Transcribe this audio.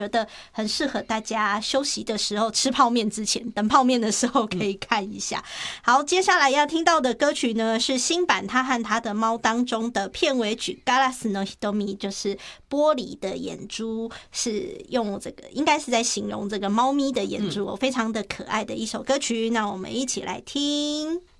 觉得很适合大家休息的时候吃泡面之前，等泡面的时候可以看一下。好，接下来要听到的歌曲呢是新版《他和他的猫》当中的片尾曲《Galas no Hitomi》，就是玻璃的眼珠，是用这个应该是在形容这个猫咪的眼珠非常的可爱的一首歌曲。那我们一起来听。